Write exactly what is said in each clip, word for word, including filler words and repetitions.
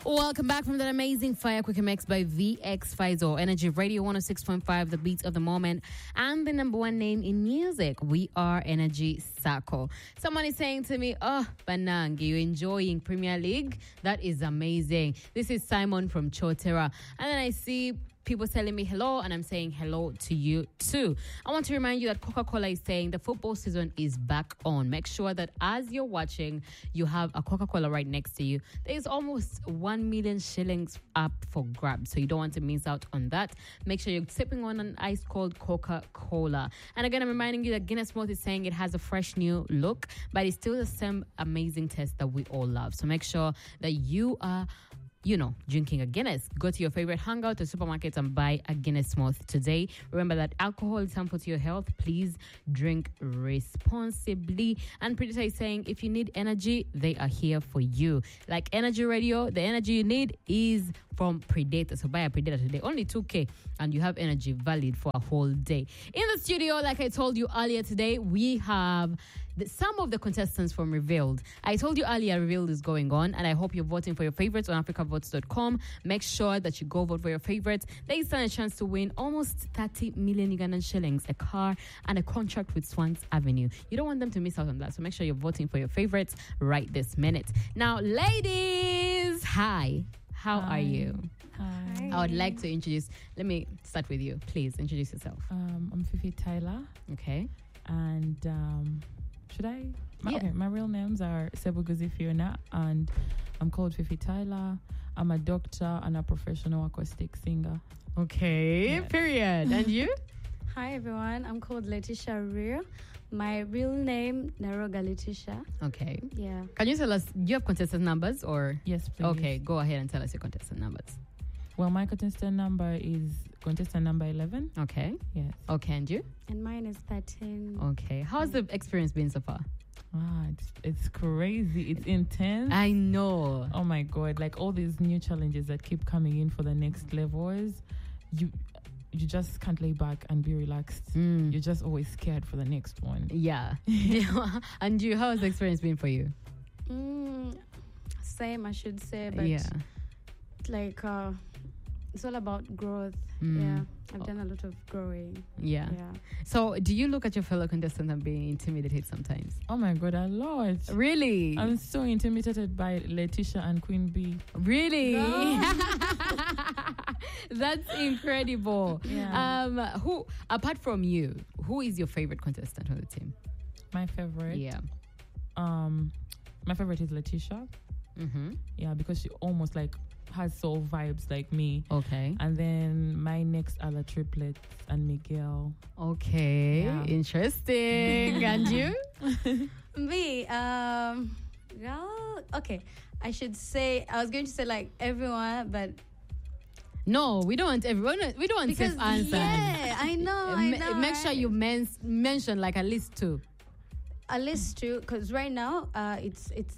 Welcome back from that amazing Fire Quick Mix by V X Faizo. Energy Radio one oh six point five, the beat of the moment, and the number one name in music. We are Energy Sako. Someone is saying to me, oh, Banang, you enjoying Premier League? That is amazing. This is Simon from Chotera. And then I see people telling me hello, and I'm saying hello to you too. I want to remind you that Coca-Cola is saying the football season is back on. Make sure that as you're watching, you have a Coca-Cola right next to you. There's almost one million shillings up for grabs, so you don't want to miss out on that. Make sure you're sipping on an ice-cold Coca-Cola. And again, I'm reminding you that Guinness Malt is saying it has a fresh new look, but it's still the same amazing taste that we all love. So make sure that you are you know, drinking a Guinness. Go to your favorite hangout or supermarket and buy a Guinness Malt today. Remember that alcohol is harmful to your health. Please drink responsibly. And Predator is saying, if you need energy, they are here for you. Like Energy Radio, the energy you need is from Predator. So buy a Predator today. Only two K and you have energy valid for a whole day. In the studio, like I told you earlier today, we have the, some of the contestants from Revealed. I told you earlier Revealed is going on, and I hope you're voting for your favorites on africa votes dot com. Make sure that you go vote for your favorites. There is a chance to win almost thirty million Ugandan shillings, a car, and a contract with Swans Avenue. You don't want them to miss out on that, so make sure you're voting for your favorites right this minute. Now, ladies, hi. How Hi. are you? Hi. I would like to introduce, let me start with you. Please introduce yourself. Um, I'm Fifi Tyler, Okay. and um, should I? My, Yeah. Okay, my real names are Sebuguzi Fiona, and I'm called Fifi Tyler. I'm a doctor and a professional acoustic singer. Okay, Yes. period. And you? Hi everyone, I'm called Letitia Rear. My real name, Naroga Letitia. Okay. Yeah. Can you tell us, do you have contestant numbers or? Yes, please. Okay, go ahead and tell us your contestant numbers. Well, my contestant number is contestant number eleven. Okay. Yes. Okay, and you? And mine is thirteen. Okay. How's the experience been so far? Ah, it's, it's crazy. It's intense. I know. Oh my God, like all these new challenges that keep coming in for the next levels, you you just can't lay back and be relaxed. Mm. You're just always scared for the next one. Yeah. And you, how has the experience been for you? Mm, same, I should say, but Yeah. like uh, it's all about growth. Mm. Yeah, I've done a lot of growing. Yeah. Yeah. So do you look at your fellow contestants and be intimidated sometimes? Oh my God, a lot. Really? I'm so intimidated by Letitia and Queen B. Really? No. That's incredible. Yeah. Um, who, apart from you, who is your favorite contestant on the team? My favorite. Yeah. Um, my favorite is Letitia. Mm-hmm. Yeah, because she almost like has soul vibes like me. Okay. And then my next are the triplets and Miguel. Okay. Yeah. Interesting. And you? Me, um, well, okay. I should say, I was going to say like everyone, but No, we don't want everyone. We don't want because, safe answers. yeah, I know, I Ma- know. Make sure right? you men- mention like at least two. At least two, because right now, uh, it's, it's,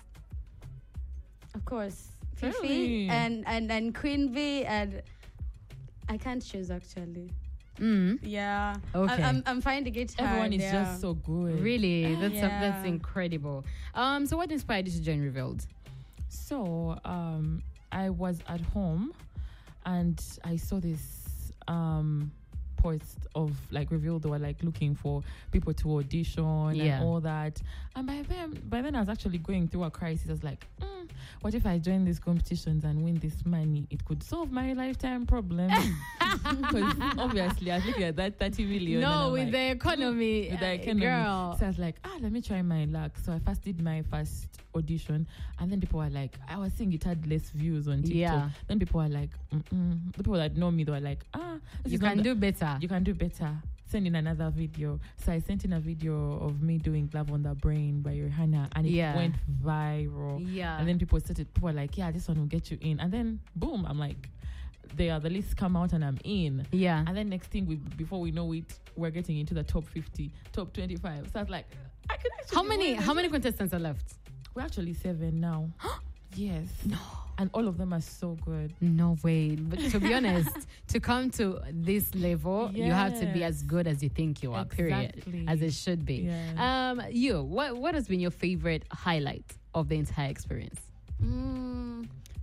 of course, Fifi Really? and, and, and Queen Bee, and I can't choose actually. Mm. Yeah. Okay. I, I'm, I'm finding it hard. Everyone is yeah. just so good. Really? That's Yeah. that's incredible. Um. So what inspired you to join Revealed? So um, I was at home and I saw this um, post of like Revealed. They were like looking for people to audition Yeah. and all that. And by then, by then I was actually going through a crisis. I was like, mm, what if I join these competitions and win this money? It could solve my lifetime problem. Because obviously I was looking at that thirty million. and No, I'm with like, the economy, with the uh, economy. girl. So I was like, ah, let me try my luck. So I first did my first audition, and then people were like, I was seeing it had less views on TikTok. Yeah. Then people were like, mm-mm. The people that know me, they were like, ah, this You is not can the- do better. you can do better. Send in another video. So I sent in a video of me doing Love on the Brain by Rihanna, and it Yeah. went viral. Yeah. And then people started, people were like, yeah, this one will get you in. And then boom, I'm like, they are the list come out and I'm in. Yeah. And then next thing, we before we know it, we're getting into the top fifty, top twenty-five. So I was like, I could actually. How many? win How this. many contestants are left? We're actually seven now. Yes. No. And all of them are so good. No way. But to be honest, to come to this level, you have to be Yes. as good as you think you are. Period. Exactly. As it should be. Yeah. Um, you. What What has been your favorite highlight of the entire experience? Mm,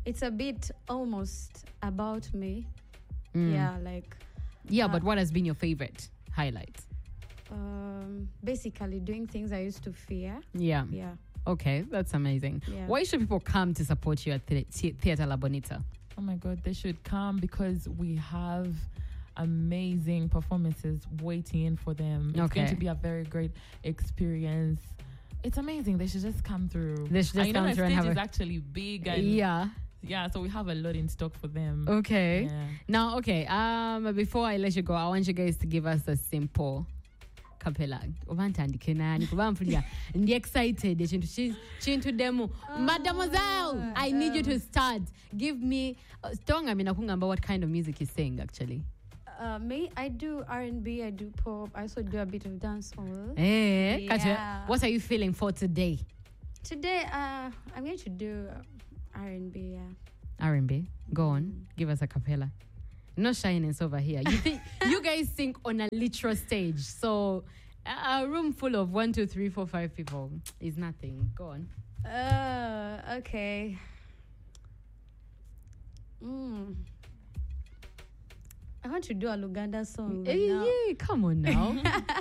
it's a bit almost about me. Mm. Yeah, like Yeah, Uh, but what has been your favorite highlight? um, basically doing things I used to fear. Yeah. Yeah. Okay, that's amazing. Yeah. Why should people come to support you at the- the- Theatre La Bonita? Oh my God, they should come because we have amazing performances waiting for them. It's Okay. going to be a very great experience. It's amazing. They should just come through. They should just and you know come the through and stage have is a- actually big and Yeah. yeah, so we have a lot in stock for them. Okay. Yeah. Now, okay. Um, before I let you go, I want you guys to give us a simple capella. Obantandike nani kubamfulia. Ndi excited chintu chi- chintu demo. Mademoiselle, I need you to start. Give me uh, Stonga mina kungamba what kind of music you sing actually. Uh, me, I do R and B, I do pop, I also do a bit of dancehall. Eh, Kaja, Yeah. what are you feeling for today? Today, uh, I'm going to do uh, R and B. Yeah. R and B. Go on. Give us a cappella. No shyness over here. You think you guys sing on a literal stage, so a a room full of one, two, three, four, five people is nothing. Go on. Uh, okay. Mm. I want to do a Luganda song. but Hey, now- yeah, come on now.